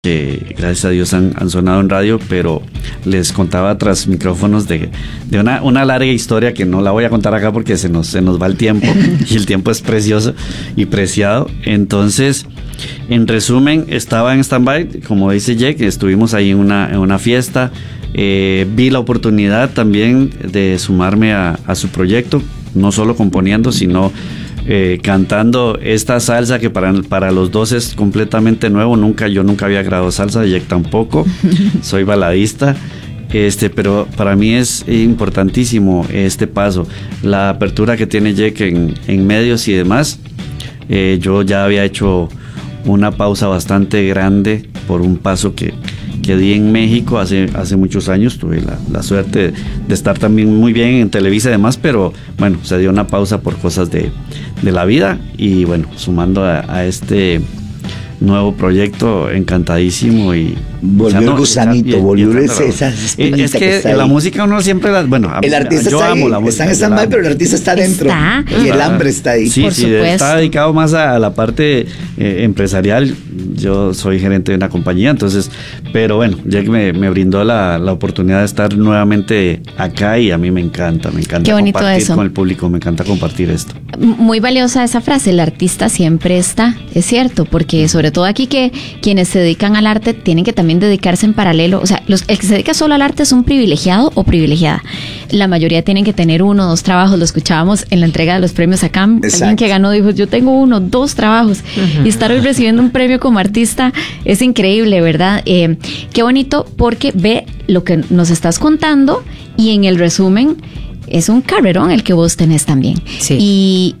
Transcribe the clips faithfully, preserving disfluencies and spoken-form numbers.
que gracias a Dios han, han sonado en radio, pero les contaba tras micrófonos de, de una, una larga historia que no la voy a contar acá porque se nos, se nos va el tiempo y el tiempo es precioso y preciado. Entonces, en resumen, estaba en stand-by, como dice Jack, estuvimos ahí en una, en una fiesta, eh, vi la oportunidad también de sumarme a, a su proyecto, no solo componiendo, sino Eh, cantando esta salsa que para, para los dos es completamente nuevo. Nunca, yo nunca había grabado salsa, Jack tampoco, soy baladista, este, pero para mí es importantísimo este paso, la apertura que tiene Jack en, en medios y demás. Eh, yo ya había hecho una pausa bastante grande por un paso que, que di en México hace, hace muchos años. Tuve la, la suerte de, de estar también muy bien en Televisa y demás, pero bueno, se dio una pausa por cosas de, de la vida y bueno, sumando a, a este nuevo proyecto, encantadísimo. Y volvió el gusanito, volvió esa espinita. Es que, que está la ahí. música uno siempre la, bueno, el artista yo está amo ahí, la música, está en stand-by, pero el artista está dentro está. y el hambre está ahí. Sí, por sí, supuesto. está dedicado más a, a la parte eh, empresarial. Yo soy gerente de una compañía, entonces, pero bueno, Jack me, me brindó la, la oportunidad de estar nuevamente acá y a mí me encanta, me encanta Qué bonito compartir eso. con el público, me encanta compartir esto. Muy valiosa esa frase, el artista siempre está, es cierto, porque sobre todo aquí que quienes se dedican al arte tienen que también dedicarse en paralelo, o sea, los, el que se dedica solo al arte es un privilegiado o privilegiada. La mayoría tienen que tener uno o dos trabajos, lo escuchábamos en la entrega de los premios ACAM. Exacto. Alguien que ganó dijo, yo tengo uno, dos trabajos, uh-huh. y estar hoy recibiendo un premio como artista es increíble, ¿verdad? Eh, qué bonito, porque ve lo que nos estás contando y en el resumen es un carrerón el que vos tenés también. Sí. Y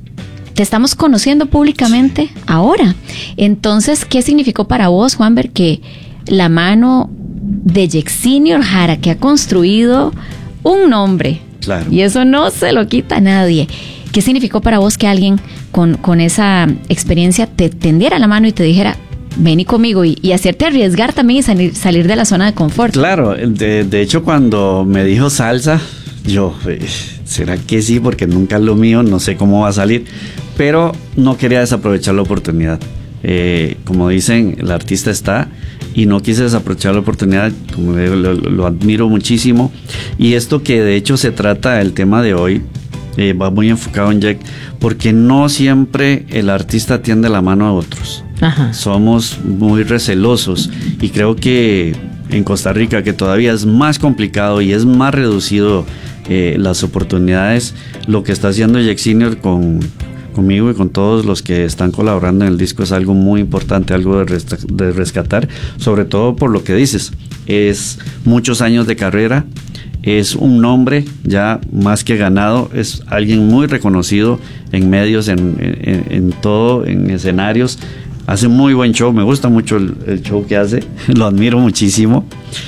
te estamos conociendo públicamente ahora. Entonces, ¿qué significó para vos, Juanber, que la mano de Jexinior Jara, que ha construido un nombre? Claro. Y eso no se lo quita a nadie. ¿Qué significó para vos que alguien con, con esa experiencia te tendiera la mano y te dijera, vení conmigo, y, y hacerte arriesgar también y salir, salir de la zona de confort? Claro, de, de hecho cuando me dijo salsa, yo, eh, ¿será que sí? Porque nunca es lo mío, no sé cómo va a salir, pero no quería desaprovechar la oportunidad. Eh, como dicen, el artista está, y no quise desaprovechar la oportunidad, como digo, lo, lo admiro muchísimo. Y esto que de hecho se trata, el tema de hoy, eh, va muy enfocado en Jack, porque no siempre el artista tiende la mano a otros. Ajá. Somos muy recelosos, y creo que en Costa Rica, que todavía es más complicado y es más reducido eh, las oportunidades, lo que está haciendo Jexinior con conmigo y con todos los que están colaborando en el disco es algo muy importante, algo de, resta- de rescatar, sobre todo por lo que dices, es muchos años de carrera, es un nombre ya más que ganado, es alguien muy reconocido en medios, en, en, en todo, en escenarios, hace muy buen show, me gusta mucho el, el show que hace, lo admiro muchísimo,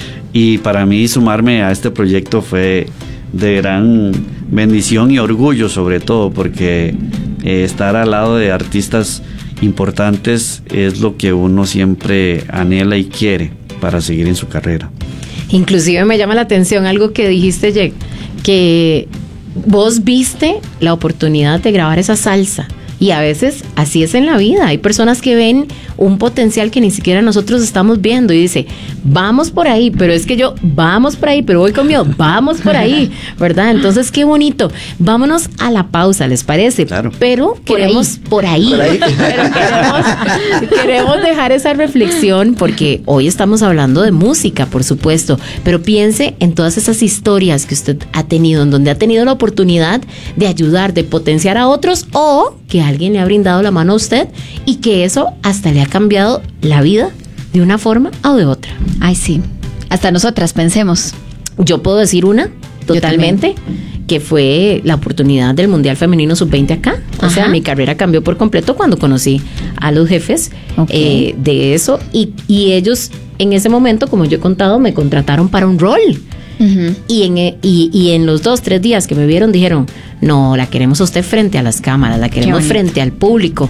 y para mí sumarme a este proyecto fue de gran bendición y orgullo, sobre todo porque eh, estar al lado de artistas importantes es lo que uno siempre anhela y quiere para seguir en su carrera. Inclusive me llama la atención algo que dijiste, Jack, que vos viste la oportunidad de grabar esa salsa. Y a veces así es en la vida. Hay personas que ven un potencial que ni siquiera nosotros estamos viendo y dice, vamos por ahí, pero es que yo, vamos por ahí, pero voy conmigo, vamos por ahí, ¿verdad? Entonces, qué bonito. Vámonos a la pausa, ¿les parece? Claro. Pero Por queremos, ahí. por ahí, Por ahí. pero queremos, queremos dejar esa reflexión porque hoy estamos hablando de música, por supuesto, pero piense en todas esas historias que usted ha tenido, en donde ha tenido la oportunidad de ayudar, de potenciar a otros, o que alguien le ha brindado la mano a usted y que eso hasta le ha cambiado la vida de una forma o de otra. Ay, sí. Hasta nosotras pensemos. Yo puedo decir una, totalmente, que fue la oportunidad del Mundial Femenino sub veinte acá. O Ajá. sea, mi carrera cambió por completo cuando conocí a los jefes Ok. eh, de eso. Y, y ellos, en ese momento, como yo he contado, me contrataron para un rol. Uh-huh. Y en, e- y, y en los dos, tres días que me vieron, dijeron, no, la queremos a usted frente a las cámaras, la queremos bonito. frente al público.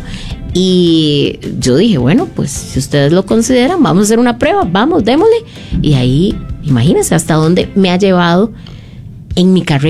Y yo dije, bueno, pues si ustedes lo consideran, vamos a hacer una prueba, vamos, démosle. Y ahí, imagínense hasta dónde me ha llevado en mi carrera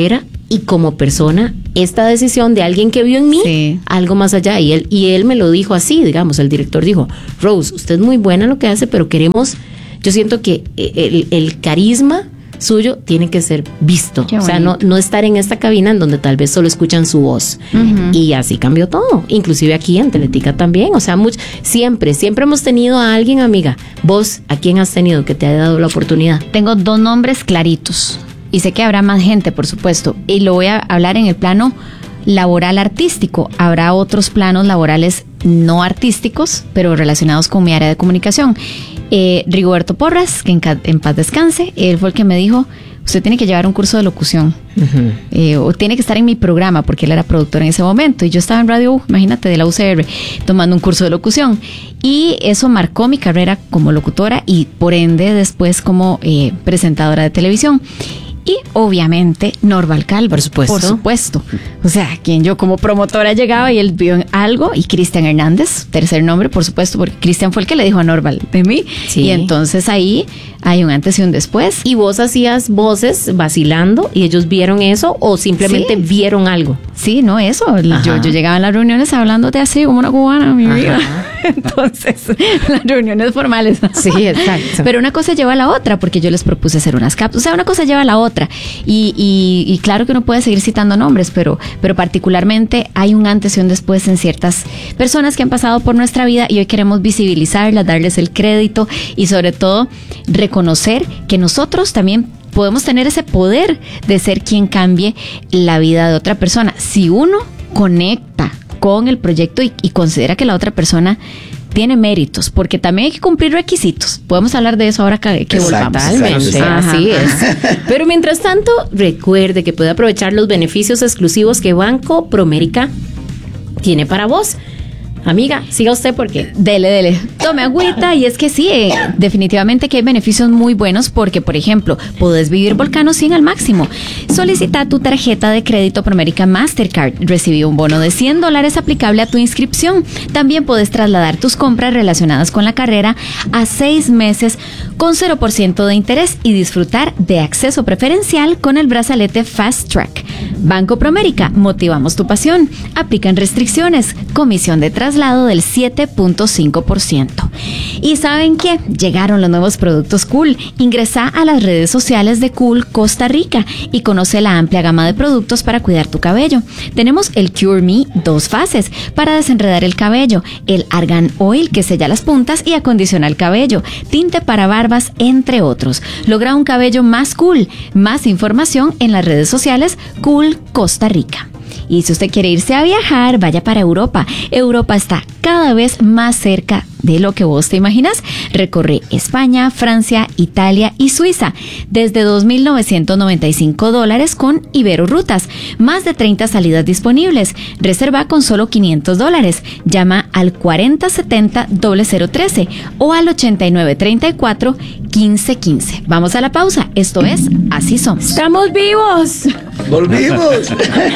y como persona, esta decisión de alguien que vio en mí sí. algo más allá, y él, y él me lo dijo así, digamos, el director dijo, Rose, usted es muy buena en lo que hace, pero queremos, yo siento que el, el carisma suyo tiene que ser visto, o sea, no, no estar en esta cabina en donde tal vez solo escuchan su voz, uh-huh. y así cambió todo, inclusive aquí en Teletica también, o sea, much, siempre, siempre hemos tenido a alguien, amiga, vos, ¿a quién has tenido que te haya dado la oportunidad? Tengo dos nombres claritos. Y sé que habrá más gente, por supuesto, y lo voy a hablar en el plano laboral artístico. Habrá otros planos laborales no artísticos, pero relacionados con mi área de comunicación. Eh, Rigoberto Porras, que en, en paz descanse, él fue el que me dijo, usted tiene que llevar un curso de locución, uh-huh. eh, o tiene que estar en mi programa, porque él era productor en ese momento, y yo estaba en Radio U, imagínate, de la U C R, tomando un curso de locución. Y eso marcó mi carrera como locutora y por ende después como eh, presentadora de televisión. Y obviamente Norval Calvo, por supuesto. Por supuesto. O sea, quien yo como promotora llegaba y él vio en algo, y Cristian Hernández, tercer nombre, por supuesto, porque Cristian fue el que le dijo a Norval de mí. Sí. Y entonces ahí hay un antes y un después. ¿Y vos hacías voces vacilando y ellos vieron eso o simplemente sí. vieron algo? Sí, no, eso. Yo, yo llegaba a las reuniones hablando de así como una cubana, mi Ajá. vida. Entonces, las reuniones formales. Sí, exacto. Pero una cosa lleva a la otra, porque yo les propuse hacer unas cápsulas. O sea, una cosa lleva a la otra. Y, y, y claro que uno puede seguir citando nombres, pero, pero particularmente hay un antes y un después en ciertas personas que han pasado por nuestra vida y hoy queremos visibilizarlas, darles el crédito y sobre todo reconocer que nosotros también podemos tener ese poder de ser quien cambie la vida de otra persona. Si uno conecta con el proyecto y, y considera que la otra persona tiene méritos, porque también hay que cumplir requisitos. Podemos hablar de eso ahora que, que volvamos. Totalmente, así es. Pero mientras tanto, recuerde que puede aprovechar los beneficios exclusivos que Banco Promérica tiene para vos. Amiga, siga usted porque... Dele, dele. Tome agüita. Y es que sí, eh, definitivamente que hay beneficios muy buenos porque, por ejemplo, podés vivir Volcano cien al máximo. Solicita tu tarjeta de crédito Promérica Mastercard. Recibí un bono de cien dólares aplicable a tu inscripción. También podés trasladar tus compras relacionadas con la carrera a seis meses con cero por ciento de interés y disfrutar de acceso preferencial con el brazalete Fast Track. Banco Promérica, motivamos tu pasión. Aplican restricciones. Comisión de traslado del siete punto cinco por ciento. ¿Y saben qué? Llegaron los nuevos productos Cool. Ingresa a las redes sociales de Cool Costa Rica y conoce la amplia gama de productos para cuidar tu cabello. Tenemos el Cure Me dos fases para desenredar el cabello, el Argan Oil que sella las puntas y acondiciona el cabello, tinte para barbas, entre otros. Logra un cabello más cool. Más información en las redes sociales Cool Costa Rica. Y si usted quiere irse a viajar, vaya para Europa. Europa está cada vez más cerca de lo que vos te imaginas. Recorre España, Francia, Italia y Suiza desde dos mil novecientos noventa y cinco dólares con Iberorutas. Más de treinta salidas disponibles. Reserva con solo quinientos dólares. Llama al cuarenta setenta cero cero trece o al ochenta y nueve treinta y cuatro quince quince. Vamos a la pausa. Esto es Así Somos. ¡Estamos vivos! ¡Volvimos!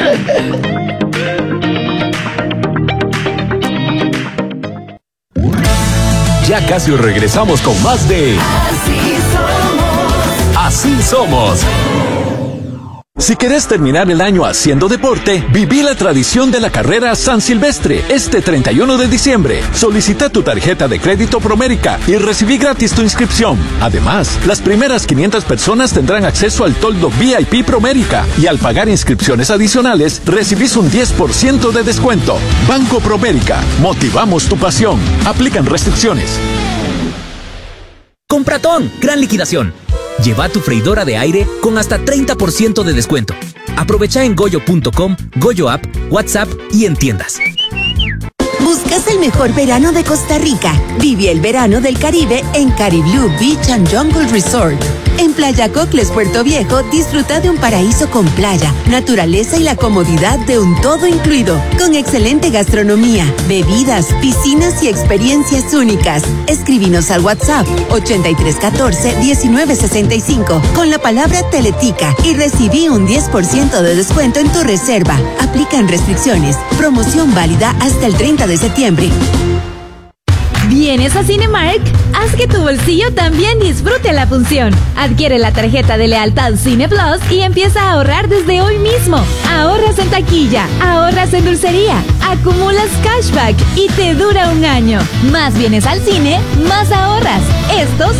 Ya casi regresamos con más de Así Somos. Así Somos. Si querés terminar el año haciendo deporte, viví la tradición de la carrera San Silvestre este treinta y uno de diciembre. Solicita tu tarjeta de crédito Promérica y recibí gratis tu inscripción. Además, las primeras quinientas personas tendrán acceso al toldo V I P Promérica y al pagar inscripciones adicionales, recibís un diez por ciento de descuento. Banco Promérica, motivamos tu pasión. Aplican restricciones. Compratón, gran liquidación. Lleva tu freidora de aire con hasta treinta por ciento de descuento. Aprovecha en goyo punto com, Goyo App, WhatsApp y en tiendas. ¿Buscas el mejor verano de Costa Rica? Vive el verano del Caribe en Cariblú Beach and Jungle Resort. En Playa Cocles, Puerto Viejo, disfruta de un paraíso con playa, naturaleza y la comodidad de un todo incluido, con excelente gastronomía, bebidas, piscinas y experiencias únicas. Escríbenos al WhatsApp ochenta y tres catorce diecinueve sesenta y cinco con la palabra Teletica y recibí un diez por ciento de descuento en tu reserva. Aplican restricciones. Promoción válida hasta el treinta de septiembre. ¿Vienes a Cinemark? Haz que tu bolsillo también disfrute la función. Adquiere la tarjeta de lealtad Cine Plus y empieza a ahorrar desde hoy mismo. Ahorras en taquilla, ahorras en dulcería, acumulas cashback y te dura un año. Más vienes al cine, más ahorras. Estos